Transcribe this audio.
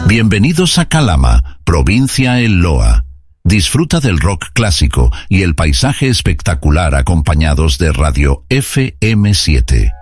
Bienvenidos a Calama, provincia El Loa. Disfruta del rock clásico y el paisaje espectacular acompañados de Radio FM7.